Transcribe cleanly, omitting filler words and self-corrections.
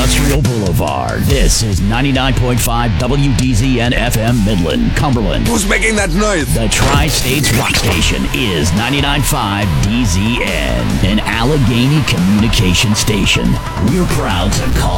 Industrial Boulevard. This is 99.5 WDZN FM Midland, Cumberland. Who's making that noise? The Tri-States Rock Station is 99.5 DZN, an Allegheny communication station. We're proud to call